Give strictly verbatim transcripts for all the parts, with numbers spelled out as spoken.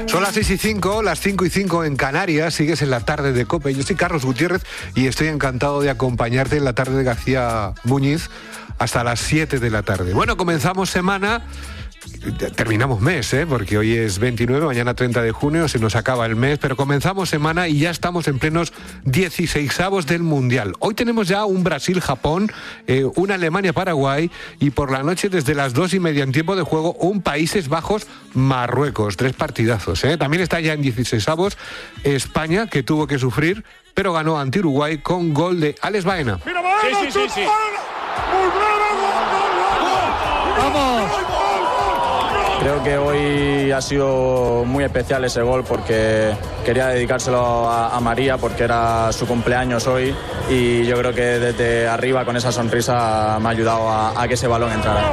Son las seis y cinco, las cinco y cinco en Canarias, sigues en la tarde de COPE. Yo soy Carlos Gutiérrez y estoy encantado de acompañarte en la tarde de García Muñiz hasta las siete de la tarde. Bueno, comenzamos semana, terminamos mes, ¿eh? Porque hoy es veintinueve, mañana treinta de junio, se nos acaba el mes, pero comenzamos semana y ya estamos en plenos dieciseisavos del Mundial. Hoy tenemos ya un Brasil-Japón, eh, una Alemania-Paraguay y por la noche desde las dos y media en tiempo de juego un Países Bajos-Marruecos. Tres partidazos, ¿eh? También está ya en dieciseisavos España, que tuvo que sufrir, pero ganó ante Uruguay con gol de Alex Baena. ¡Mira, Baena! ¡Sí, sí, sí! sí. ¡Vamos! Creo que hoy ha sido muy especial ese gol porque quería dedicárselo a, a María porque era su cumpleaños hoy y yo creo que desde arriba con esa sonrisa me ha ayudado a, a que ese balón entrara.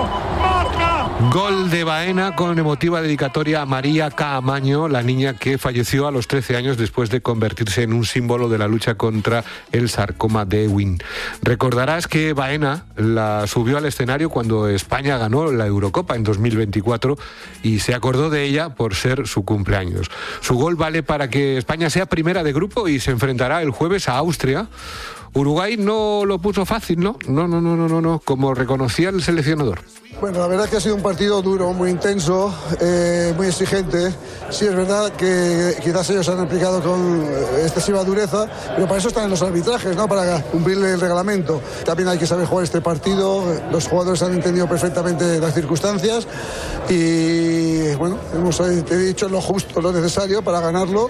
Gol de Baena con emotiva dedicatoria a María Caamaño, la niña que falleció a los trece años después de convertirse en un símbolo de la lucha contra el sarcoma de Ewing. Recordarás que Baena la subió al escenario cuando España ganó la Eurocopa en dos mil veinticuatro y se acordó de ella por ser su cumpleaños. Su gol vale para que España sea primera de grupo y se enfrentará el jueves a Austria. Uruguay no lo puso fácil, ¿no? No, no, no, no, no, no, como reconocía el seleccionador. Bueno, la verdad que ha sido un partido duro, muy intenso, eh, muy exigente. Sí, es verdad que quizás ellos han aplicado con excesiva dureza, pero para eso están en los arbitrajes, ¿no? Para cumplir el reglamento. También hay que saber jugar este partido, los jugadores han entendido perfectamente las circunstancias y, bueno, hemos he dicho lo justo, lo necesario para ganarlo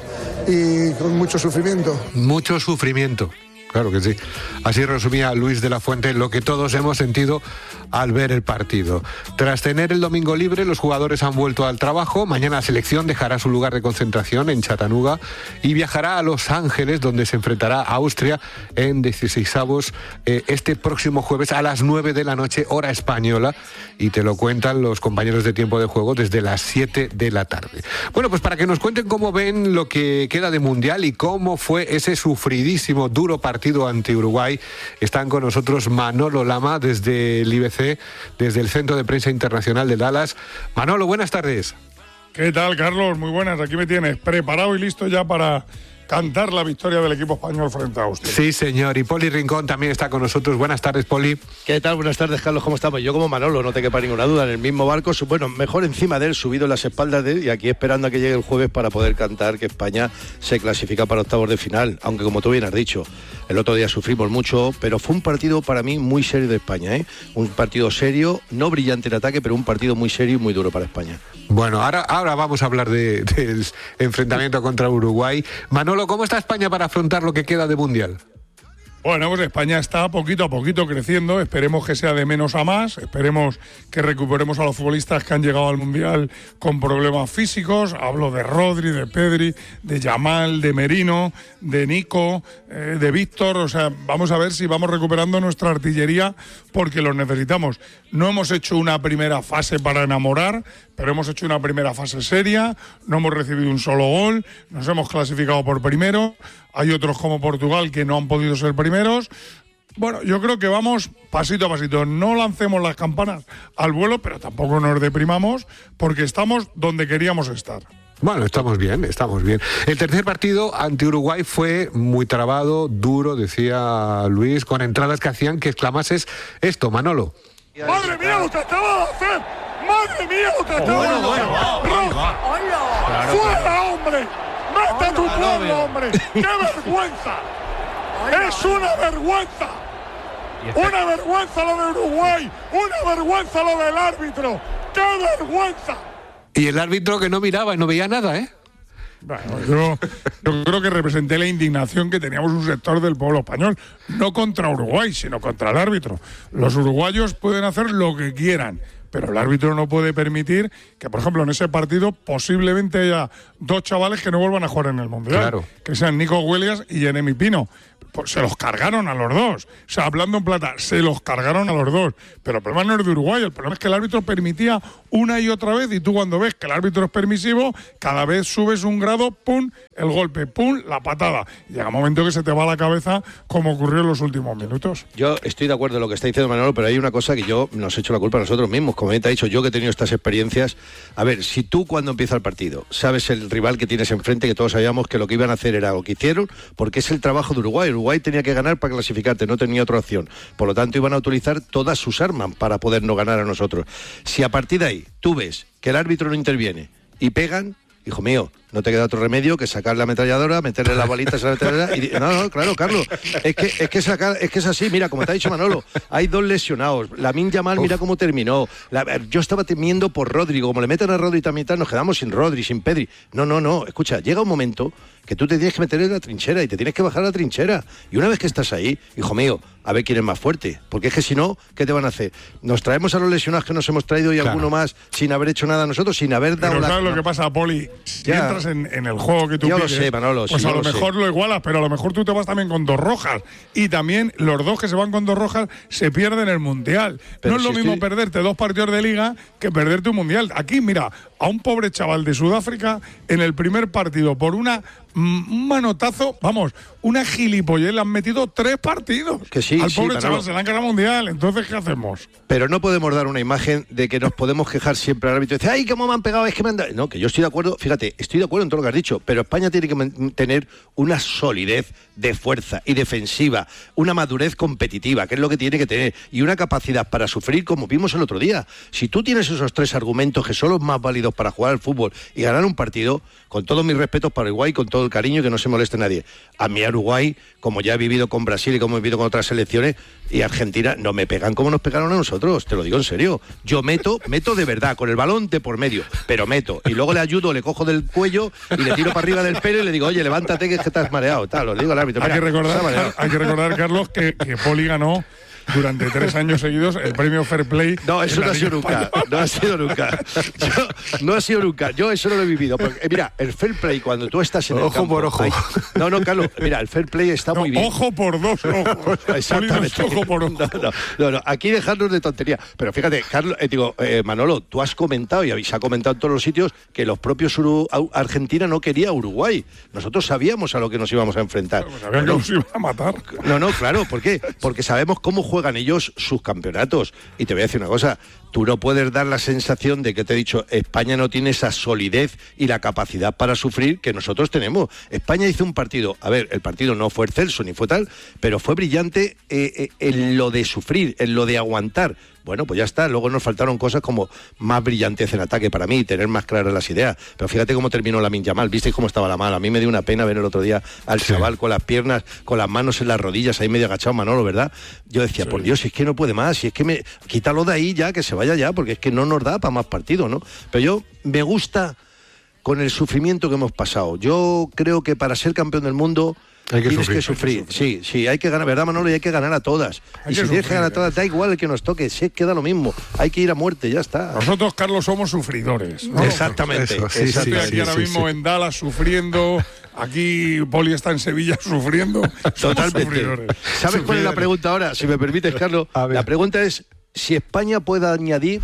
y con mucho sufrimiento. Mucho sufrimiento. Claro que sí. Así resumía Luis de la Fuente lo que todos hemos sentido al ver el partido. Tras tener el domingo libre, los jugadores han vuelto al trabajo. Mañana la selección dejará su lugar de concentración en Chattanooga y viajará a Los Ángeles, donde se enfrentará a Austria en dieciseisavos eh, este próximo jueves a las nueve de la noche, hora española. Y te lo cuentan los compañeros de tiempo de juego desde las siete de la tarde. Bueno, pues para que nos cuenten cómo ven lo que queda de Mundial y cómo fue ese sufridísimo, duro partido ante Uruguay, están con nosotros Manolo Lama desde el I B C, desde el Centro de Prensa Internacional de Dallas. Manolo, buenas tardes. ¿Qué tal, Carlos? Muy buenas, aquí me tienes preparado y listo ya para cantar la victoria del equipo español frente a Austria. Sí, señor, y Poli Rincón también está con nosotros. Buenas tardes, Poli. ¿Qué tal? Buenas tardes, Carlos, ¿cómo estamos? Yo como Manolo, no te quepa ninguna duda, en el mismo barco, bueno, mejor encima de él, subido en las espaldas de él, y aquí esperando a que llegue el jueves para poder cantar que España se clasifica para octavos de final, aunque como tú bien has dicho, el otro día sufrimos mucho, pero fue un partido para mí muy serio de España, ¿eh? Un partido serio, no brillante en ataque, pero un partido muy serio y muy duro para España. Bueno, ahora, ahora vamos a hablar de, del enfrentamiento contra Uruguay. Manolo, ¿cómo está España para afrontar lo que queda de Mundial? Bueno, pues España está poquito a poquito creciendo, esperemos que sea de menos a más, esperemos que recuperemos a los futbolistas que han llegado al Mundial con problemas físicos, hablo de Rodri, de Pedri, de Yamal, de Merino, de Nico, eh, de Víctor, o sea, vamos a ver si vamos recuperando nuestra artillería porque los necesitamos. No hemos hecho una primera fase para enamorar, pero hemos hecho una primera fase seria, no hemos recibido un solo gol, nos hemos clasificado por primero. Hay otros como Portugal que no han podido ser primeros. Bueno, yo creo que vamos pasito a pasito. No lancemos las campanas al vuelo, pero tampoco nos deprimamos porque estamos donde queríamos estar. Bueno, estamos bien, estamos bien. El tercer partido ante Uruguay fue muy trabado, duro, decía Luis, con entradas que hacían que exclamases esto, Manolo. ¡Madre mía lo que acaba de hacer! ¡Madre mía lo que acaba de hacer! Bueno, bueno, ¡Roja! Claro, ¡fuera, claro. hombre! ¡Mete a tu pueblo, hombre! ¡Qué vergüenza! ¡Es una vergüenza! ¡Una vergüenza lo de Uruguay! ¡Una vergüenza lo del árbitro! ¡Qué vergüenza! Y el árbitro que no miraba y no veía nada, ¿eh? Bueno, yo, yo creo que representé la indignación que teníamos un sector del pueblo español, no contra Uruguay, sino contra el árbitro. Los uruguayos pueden hacer lo que quieran, pero el árbitro no puede permitir que, por ejemplo, en ese partido posiblemente haya dos chavales que no vuelvan a jugar en el Mundial. Claro. Que sean Nico Williams y Jeremy Pino. Pues se los cargaron a los dos. O sea, hablando en plata, se los cargaron a los dos. Pero el problema no es de Uruguay, el problema es que el árbitro permitía una y otra vez, y tú cuando ves que el árbitro es permisivo, cada vez subes un grado, pum, el golpe, pum, la patada. Y llega un momento que se te va a la cabeza como ocurrió en los últimos minutos. Yo estoy de acuerdo en lo que está diciendo Manolo, pero hay una cosa que yo nos he hecho la culpa a nosotros mismos. Como te he dicho, yo que he tenido estas experiencias, a ver, si tú cuando empieza el partido sabes el rival que tienes enfrente, que todos sabíamos que lo que iban a hacer era lo que hicieron, porque es el trabajo de Uruguay. Uruguay tenía que ganar para clasificarte, no tenía otra opción. Por lo tanto, iban a utilizar todas sus armas para podernos ganar a nosotros. Si a partir de ahí tú ves que el árbitro no interviene y pegan, hijo mío, no te queda otro remedio que sacar la ametralladora, meterle las balitas a la ametralladora y... No, no, claro, Carlos, es que es que, sacar, es que es así, mira, como te ha dicho Manolo, hay dos lesionados, Lamine Yamal, mira cómo terminó, la, yo estaba temiendo por Rodri, como le meten a Rodri también, nos quedamos sin Rodri, sin Pedri, no, no, no, escucha, llega un momento que tú te tienes que meter en la trinchera y te tienes que bajar a la trinchera, y una vez que estás ahí, hijo mío, a ver quién es más fuerte, porque es que si no, ¿qué te van a hacer? Nos traemos a los lesionados que nos hemos traído y claro, alguno más sin haber hecho nada nosotros, sin haber dado... Pero la... ¿sabes no. lo que pasa, Poli? Si ya. entras en, en el juego que tú yo pides, lo sé, Manolo, pues sí, a lo lo mejor sé. lo igualas, pero a lo mejor tú te vas también con dos rojas, y también los dos que se van con dos rojas se pierden el Mundial. Pero no es si lo mismo estoy... perderte dos partidos de Liga que perderte un Mundial. Aquí, mira, a un pobre chaval de Sudáfrica en el primer partido por una un manotazo, vamos, una gilipollez, le han metido tres partidos. Que sí, al sí, pobre Manolo. chaval se le han ganado Mundial, entonces ¿qué hacemos? Pero no podemos dar una imagen de que nos podemos quejar siempre al árbitro y decir, ay, cómo me han pegado, es que me han dado... No, que yo estoy de acuerdo, fíjate, estoy de acuerdo en todo lo que has dicho, pero España tiene que tener una solidez de fuerza y defensiva, una madurez competitiva, que es lo que tiene que tener, y una capacidad para sufrir, como vimos el otro día. Si tú tienes esos tres argumentos que son los más válidos para jugar al fútbol y ganar un partido, con todos mis respetos para Uruguay, con todo el cariño, que no se moleste nadie. A mí a Uruguay, como ya he vivido con Brasil y como he vivido con otras selecciones, y Argentina, no me pegan como nos pegaron a nosotros, te lo digo en serio. Yo meto, meto de verdad, con el balón de por medio, pero meto. Y luego le ayudo, le cojo del cuello y le tiro para arriba del pelo y le digo, oye, levántate que es que estás mareado. Tal, lo digo al árbitro. Hay, Mira, que recordar, hay que recordar, Carlos, que, que Poli ganó durante tres años seguidos el premio Fair Play. No, eso no ha sido nunca. No ha sido nunca. Yo, no ha sido nunca. Yo eso no lo he vivido. Porque, eh, mira, el Fair Play, cuando tú estás en el ojo campo... por ojo. Hay, no, no, Carlos, mira, el Fair Play está no, muy bien. Ojo por dos ojos. Exactamente. Ojo por ojo. No, no, no, no, aquí dejarnos de tontería. Pero fíjate, Carlos, eh, digo, eh, Manolo, tú has comentado, y se ha comentado en todos los sitios, que los propios Uru Argentina no quería a Uruguay. Nosotros sabíamos a lo que nos íbamos a enfrentar. Pues sabían que nos iban a matar. No, no, claro, ¿por qué? Porque sabemos cómo juegan ellos sus campeonatos. Y te voy a decir una cosa, tú no puedes dar la sensación de que te he dicho, España no tiene esa solidez y la capacidad para sufrir que nosotros tenemos. España hizo un partido, a ver, el partido no fue excelso ni fue tal, pero fue brillante eh, eh, en lo de sufrir, en lo de aguantar. Bueno, pues ya está. Luego nos faltaron cosas como más brillantez en ataque para mí, tener más claras las ideas. Pero fíjate cómo terminó Lamine Yamal. ¿Visteis cómo estaba la mano? A mí me dio una pena ver el otro día al sí. chaval con las piernas, con las manos en las rodillas, ahí medio agachado, Manolo, ¿verdad? Yo decía, sí. por Dios, si es que no puede más, si es que me... quítalo de ahí ya, que se vaya ya, porque es que no nos da para más partidos, ¿no? Pero yo me gusta con el sufrimiento que hemos pasado. Yo creo que para ser campeón del mundo... Hay que tienes sufrir, que sufrir, hay que sufrir, sí, sí, hay que ganar, ¿verdad, Manolo? Y hay que ganar a todas. Hay y si que tienes sufrir, que ganar a ¿eh? todas, da igual el que nos toque, sí, queda lo mismo. Hay que ir a muerte, ya está. Nosotros, Carlos, somos sufridores, ¿no? Exactamente. Eso, sí, Estoy sí, aquí sí, ahora sí, mismo sí. en Dallas sufriendo, aquí Poli está en Sevilla sufriendo. Totalmente. ¿Sabes cuál es la pregunta ahora? Si me permites, Carlos. La pregunta es si España puede añadir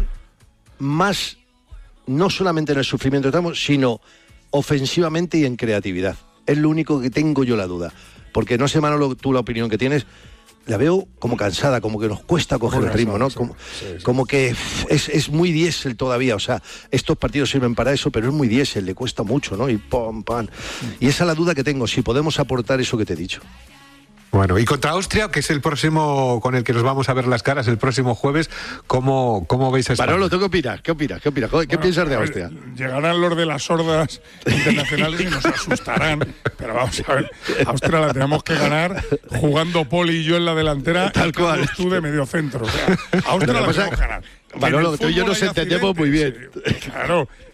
más, no solamente en el sufrimiento que estamos, sino ofensivamente y en creatividad. Es lo único que tengo yo la duda. Porque no sé, Manolo, tú la opinión que tienes, la veo como cansada, como que nos cuesta coger muy el ritmo, ¿no? sí, Como, sí, sí. como que es, es muy diésel todavía, o sea, estos partidos sirven para eso, pero es muy diésel, le cuesta mucho, ¿no? Y pom, pam. Y esa es la duda que tengo, si podemos aportar eso que te he dicho. Bueno, y contra Austria, que es el próximo con el que nos vamos a ver las caras el próximo jueves, ¿cómo, cómo veis a España? Manolo, ¿tú qué opinas? ¿Qué opinas? ¿Qué opinas? ¿Qué bueno, piensas de Austria? Ver, llegarán los de las sordas internacionales y nos asustarán, pero vamos a ver, Austria la tenemos que ganar jugando Poli y yo en la delantera, tal cual, tú de medio centro, o sea, Austria la tenemos que ganar. Manolo, tú y yo nos entendemos muy bien. Sí, claro,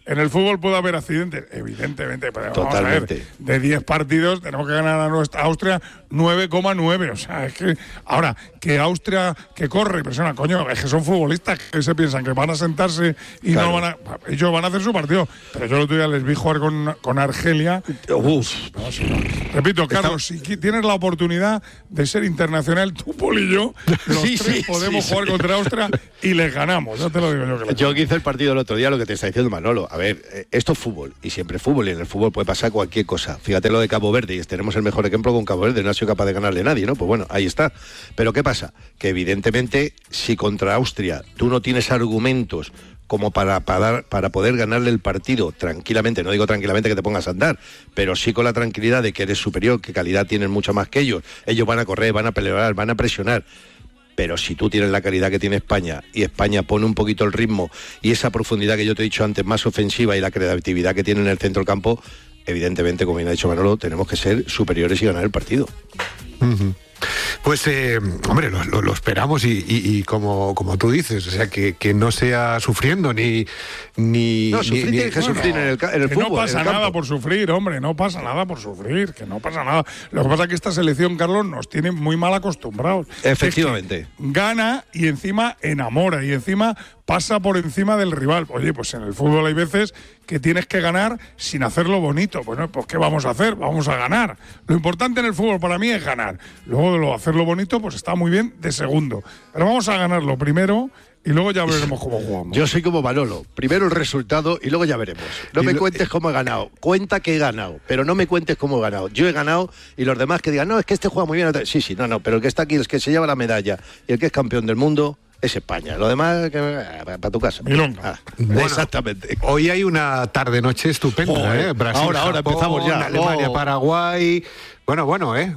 en el fútbol puede haber accidentes, evidentemente, pero Totalmente. vamos a ver, de diez partidos tenemos que ganar a nuestra Austria nueve coma nueve, o sea, es que ahora que Austria que corre y presiona, coño, es que son futbolistas que se piensan que van a sentarse y claro. no van a, ellos van a hacer su partido, pero yo el otro día les vi jugar con, con Argelia. Uf. No, si no. Repito, Carlos, Está... si tienes la oportunidad de ser internacional, tú, Poli y yo, los sí, tres sí, podemos sí, jugar sí. contra Austria y les ganamos, ya te lo digo yo. Que yo que hice el partido el otro día, lo que te está diciendo Manolo, a ver, esto es fútbol, y siempre fútbol, y en el fútbol puede pasar cualquier cosa. Fíjate lo de Cabo Verde, y tenemos el mejor ejemplo con Cabo Verde, no ha sido capaz de ganarle a nadie, ¿no? Pues bueno, ahí está. Pero ¿qué pasa? Que evidentemente, si contra Austria tú no tienes argumentos como para, para, para poder ganarle el partido tranquilamente, no digo tranquilamente que te pongas a andar, pero sí con la tranquilidad de que eres superior, que calidad tienen mucho más que ellos, ellos van a correr, van a pelear, van a presionar. Pero si tú tienes la calidad que tiene España y España pone un poquito el ritmo y esa profundidad que yo te he dicho antes, más ofensiva, y la creatividad que tiene en el centro del campo, evidentemente, como bien ha dicho Manolo, tenemos que ser superiores y ganar el partido. Uh-huh. Pues, eh, hombre, lo, lo, lo esperamos y, y, y como, como tú dices, o sea, que, que no sea sufriendo ni... ni no, sufrir ni, tienes que bueno, sufrir en el, en el que fútbol. No pasa nada campo. por sufrir, hombre, no pasa nada por sufrir, que no pasa nada. Lo que pasa es que esta selección, Carlos, nos tiene muy mal acostumbrados. Efectivamente. Es que gana y encima enamora y encima pasa por encima del rival. Oye, pues en el fútbol hay veces que tienes que ganar sin hacerlo bonito. Bueno, pues ¿qué vamos a hacer? Vamos a ganar. Lo importante en el fútbol para mí es ganar. Luego de lo hacerlo bonito, pues está muy bien de segundo. Pero vamos a ganarlo primero y luego ya veremos cómo jugamos. Yo soy como Manolo. Primero el resultado y luego ya veremos. No y me lo... cuentes cómo he ganado. Cuenta que he ganado, pero no me cuentes cómo he ganado. Yo he ganado y los demás que digan, no, es que este juega muy bien. Sí, sí, no, no, pero el que está aquí, el que se lleva la medalla y el que es campeón del mundo es España. Lo demás, que, para tu casa. Ah, bueno, exactamente. Hoy hay una tarde-noche estupenda, oh, ¿eh? Brasil, ahora, ahora Japón, empezamos ya. Alemania, oh. Paraguay. Bueno, bueno, ¿eh?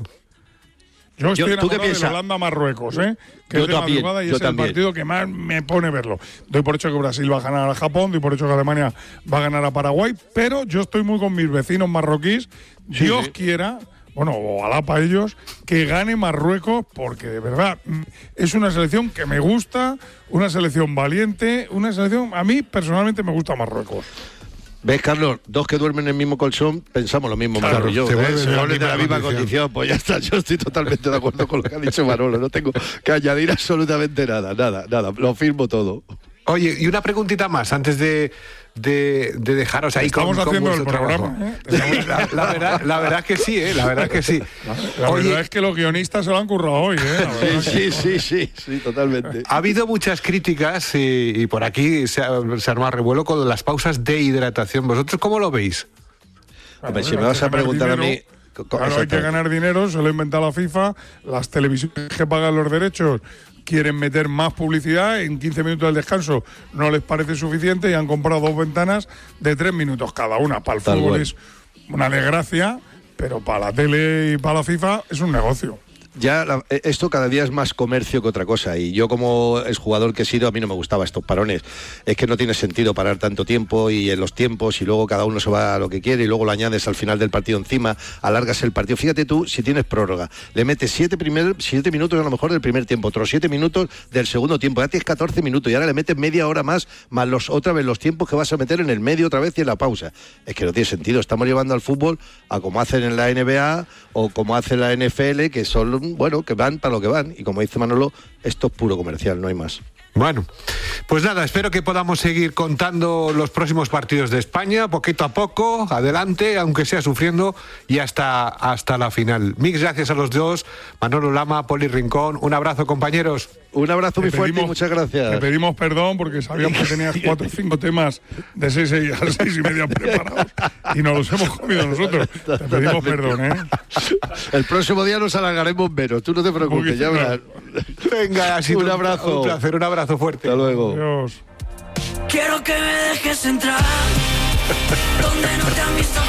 Yo estoy yo, enamorado de Holanda-Marruecos, ¿eh? Que yo es de también, madrugada y yo es también. el partido que más me pone verlo. Doy por hecho que Brasil va a ganar a Japón, doy por hecho que Alemania va a ganar a Paraguay, pero yo estoy muy con mis vecinos marroquíes. Sí, Dios sí. quiera... Bueno, ojalá para ellos, que gane Marruecos, porque de verdad es una selección que me gusta, una selección valiente, una selección... A mí, personalmente, me gusta Marruecos. ¿Ves, Carlos? Dos que duermen en el mismo colchón, pensamos lo mismo, claro, Manolo y yo. Se vuelven ¿eh? de, de la misma condición. condición. Pues ya está, yo estoy totalmente de acuerdo con lo que ha dicho Manolo. No tengo que añadir absolutamente nada, nada, nada. Lo firmo todo. Oye, y una preguntita más, antes de... De, de dejaros ahí. Estamos con, haciendo con el programa, ¿eh? la, la, verdad, la verdad que sí, ¿eh? La verdad que sí. La Oye, verdad es que los guionistas se lo han currado hoy, ¿eh? Sí, sí, sí, sí, sí, totalmente. Ha habido muchas críticas y, y por aquí se, se arma revuelo con las pausas de hidratación. ¿Vosotros cómo lo veis? Bueno, ver, si me vas a preguntar dinero, a mí... Claro, hay que ganar dinero, se lo ha inventado la FIFA, las televisiones que pagan los derechos quieren meter más publicidad, en quince minutos del descanso no les parece suficiente y han comprado dos ventanas de tres minutos cada una. Para el Tal fútbol bueno. es una desgracia, pero para la tele y para la FIFA es un negocio. Ya la, esto cada día es más comercio que otra cosa, y yo como exjugador que he sido, a mí no me gustaba estos parones. Es que no tiene sentido parar tanto tiempo y en los tiempos, y luego cada uno se va a lo que quiere y luego lo añades al final del partido encima, alargas el partido. Fíjate tú, si tienes prórroga, le metes siete, primer, siete minutos a lo mejor del primer tiempo, otros siete minutos del segundo tiempo, ya tienes catorce minutos y ahora le metes media hora más, más los otra vez los tiempos que vas a meter en el medio otra vez y en la pausa. Es que no tiene sentido. Estamos llevando al fútbol a como hacen en la N B A o como hace la N F L, que son bueno, que van para lo que van, y como dice Manolo, esto es puro comercial, no hay más. Bueno, pues nada, espero que podamos seguir contando los próximos partidos de España, poquito a poco, adelante, aunque sea sufriendo, y hasta, hasta la final. Mil gracias a los dos, Manolo Lama, Poli Rincón, un abrazo, compañeros. Un abrazo muy fuerte y muchas gracias. Te pedimos perdón porque sabíamos que tenías cuatro o cinco temas de seis a seis y media preparados y nos los hemos comido nosotros. Te pedimos perdón, ¿eh? El próximo día nos alargaremos menos, tú no te preocupes, ya verás. Venga, ha sido un abrazo. Un placer, un abrazo fuerte. Hasta luego. Adiós. Quiero que me dejes entrar donde no te han visto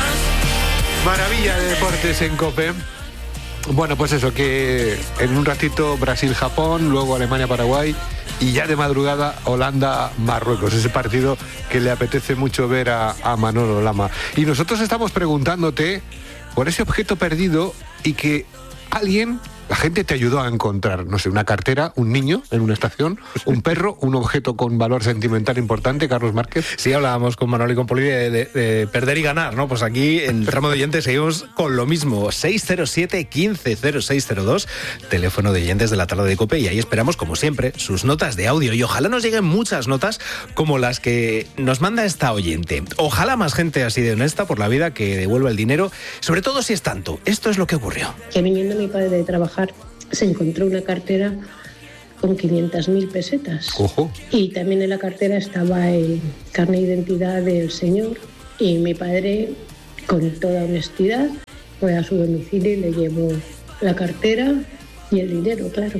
jamás. Maravilla de deportes en COPE. Bueno, pues eso, que en un ratito Brasil-Japón, luego Alemania-Paraguay y ya de madrugada Holanda-Marruecos. Ese partido que le apetece mucho ver a, a Manolo Lama. Y nosotros estamos preguntándote por ese objeto perdido y que alguien La gente te ayudó a encontrar, no sé, una cartera, un niño en una estación, un perro, un objeto con valor sentimental importante, Carlos Márquez. Sí, hablábamos con Manolo y con Poli de, de, de perder y ganar, ¿no? Pues aquí en el tramo de oyentes seguimos con lo mismo. seis cero siete, quince cero seis cero dos, teléfono de oyentes de la tarde de COPE, y ahí esperamos, como siempre, sus notas de audio. Y ojalá nos lleguen muchas notas como las que nos manda esta oyente. Ojalá más gente así de honesta por la vida que devuelva el dinero, sobre todo si es tanto. Esto es lo que ocurrió. Que viniendo mi padre de trabajar se encontró una cartera con quinientas mil pesetas. Ojo. Y también en la cartera estaba el carnet de identidad del señor, y mi padre, con toda honestidad, fue a su domicilio y le llevó la cartera y el dinero, claro.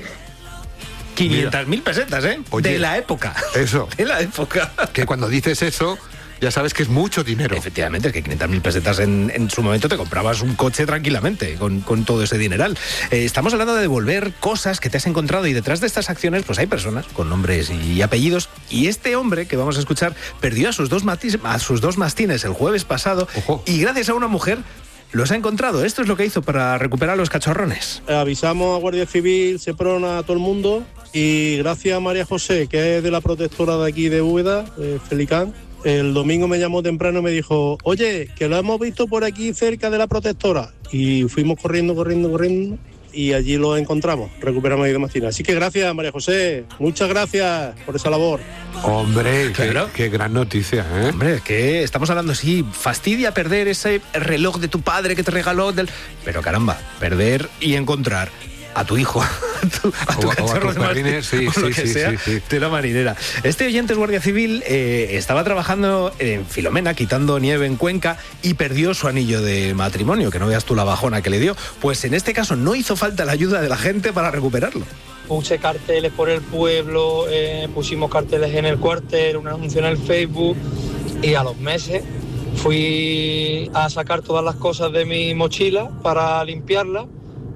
quinientas mil pesetas, ¿eh? Oye, de la época. Eso. De la época. Que cuando dices eso, ya sabes que es mucho dinero. Efectivamente, es que quinientas mil pesetas en, en su momento te comprabas un coche tranquilamente con, con todo ese dineral. Eh, estamos hablando de devolver cosas que te has encontrado, y detrás de estas acciones pues hay personas con nombres y apellidos, y este hombre que vamos a escuchar perdió a sus dos, matis, a sus dos mastines el jueves pasado. Ojo. Y gracias a una mujer los ha encontrado. Esto es lo que hizo para recuperar los cachorrones. Avisamos a Guardia Civil, Seprona, a todo el mundo, y gracias a María José, que es de la protectora de aquí de Úbeda, de Felicán, el domingo me llamó temprano y me dijo: oye, que lo hemos visto por aquí cerca de la protectora. Y fuimos corriendo, corriendo, corriendo, y allí lo encontramos, recuperamos ahí de mastina. Así que gracias, María José, muchas gracias por esa labor. Hombre, Claro. qué, qué gran noticia, ¿eh? Hombre, que estamos hablando, sí, fastidia perder ese reloj de tu padre que te regaló, del... pero caramba, perder y encontrar a tu hijo, a tu, a tu O a- o a cachorro tus de perrines, sí, o lo sí, que sí, sea, sí, sí. de la marinera. Este oyente es guardia civil, eh, estaba trabajando en Filomena, quitando nieve en Cuenca, y perdió su anillo de matrimonio, que no veas tú la bajona que le dio. Pues en este caso no hizo falta la ayuda de la gente para recuperarlo. Puse carteles por el pueblo, eh, pusimos carteles en el cuartel, un anuncio en el Facebook, y a los meses fui a sacar todas las cosas de mi mochila para limpiarla,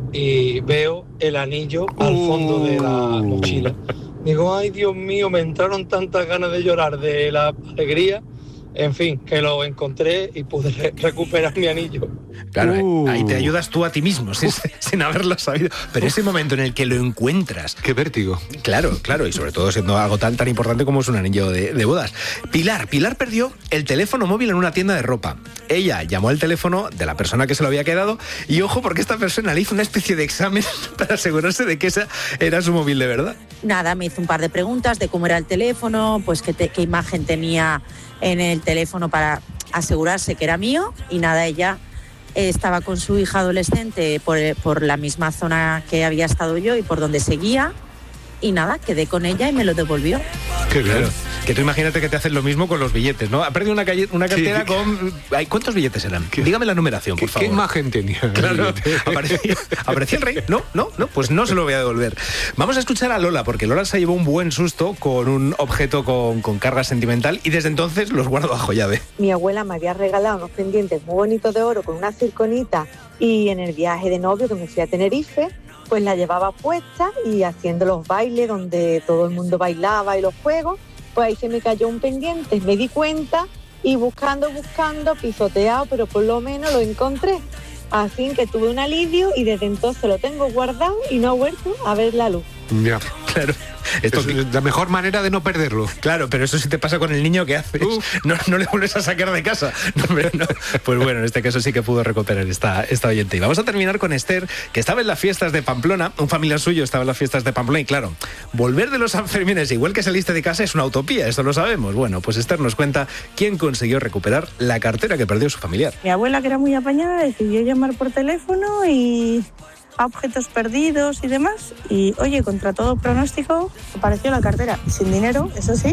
y veo el anillo al fondo de la mochila. Digo, ay Dios mío, me entraron tantas ganas de llorar de la alegría. En fin, que lo encontré y pude re- recuperar mi anillo. Claro, eh, Uh. ahí te ayudas tú a ti mismo, sin, sin haberlo sabido. Pero ese momento en el que lo encuentras, Qué vértigo. claro, claro, y sobre todo siendo algo tan tan importante como es un anillo de, de bodas. Pilar, Pilar perdió el teléfono móvil en una tienda de ropa. Ella llamó al teléfono de la persona que se lo había quedado, y ojo, porque esta persona le hizo una especie de examen para asegurarse de que esa era su móvil de verdad. Nada, me hizo un par de preguntas de cómo era el teléfono, pues qué, te- qué imagen tenía en el teléfono para asegurarse que era mío, y nada, ella eh, estaba con su hija adolescente por, eh, por la misma zona que había estado yo y por donde seguía, y nada, quedé con ella y me lo devolvió. Qué bien. Claro, que tú imagínate que te hacen lo mismo con los billetes, ¿no? Ha perdido una, calle, una cartera Sí. con... Ay, ¿cuántos billetes eran? Dígame la numeración, ¿Qué, por favor. qué imagen tenía? Claro, aparecía, aparecía el rey. No, no, no, pues no se lo voy a devolver. Vamos a escuchar a Lola, porque Lola se llevó un buen susto con un objeto con, con carga sentimental, y desde entonces los guardo bajo llave. Mi abuela me había regalado unos pendientes muy bonitos de oro con una circonita, y en el viaje de novio que me fui a Tenerife, pues la llevaba puesta, y haciendo los bailes donde todo el mundo bailaba y los juegos, pues ahí se me cayó un pendiente, me di cuenta, y buscando, buscando, pisoteado, pero por lo menos lo encontré. Así que tuve un alivio, y desde entonces lo tengo guardado y no ha vuelto a ver la luz. Ya. Claro. Esto, Es la mejor manera de no perderlo. claro, pero eso sí te pasa con el niño, que haces. No, no le vuelves a sacar de casa. No, pero no. Pues bueno, en este caso sí que pudo recuperar esta, esta oyente. Y vamos a terminar con Esther, que estaba en las fiestas de Pamplona. Un familiar suyo estaba en las fiestas de Pamplona, y claro, volver de los Sanfermines igual que saliste de casa es una utopía, eso lo sabemos. Bueno, pues Esther nos cuenta quién consiguió recuperar la cartera que perdió su familiar. Mi abuela, que era muy apañada, decidió llamar por teléfono y a objetos perdidos y demás, y oye, contra todo pronóstico apareció la cartera, sin dinero, eso sí,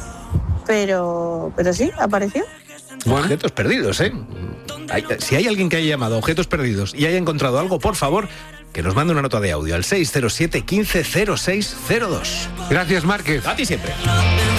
pero, pero sí, apareció. Bueno. Objetos perdidos, ¿eh? Hay- si hay alguien que haya llamado objetos perdidos y haya encontrado algo, por favor, que nos mande una nota de audio al seis cero siete, quince cero seis cero dos. Gracias, Márquez. A ti siempre.